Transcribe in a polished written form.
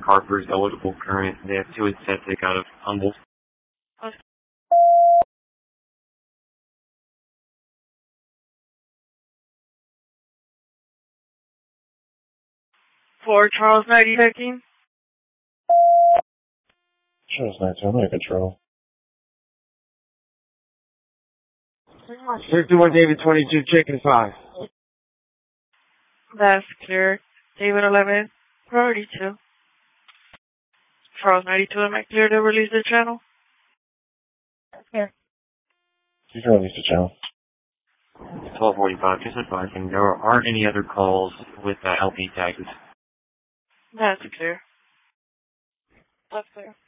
Harper's eligible current. They have 2 aesthetic out of Humboldt. For Charles 9013. Charles 19, I'm under control. 51 David 22, Chicken 5. That's clear. David 11, priority 2. Charles 92, am I clear to release the channel? Yeah. You can release the channel. 1245, just advising, there aren't any other calls with LP tags. That's clear. That's clear.